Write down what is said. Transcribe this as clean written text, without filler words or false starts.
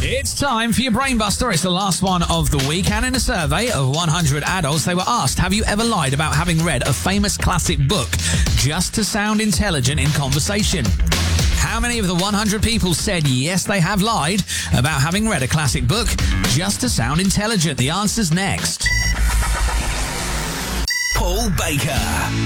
It's time for your Brainbuster. It's the last one of the week, and in a survey of 100 adults, they were asked, have you ever lied about having read a famous classic book just to sound intelligent in conversation? How many of the 100 people said yes, they have lied about having read a classic book just to sound intelligent? The answer's next. Paul Baker.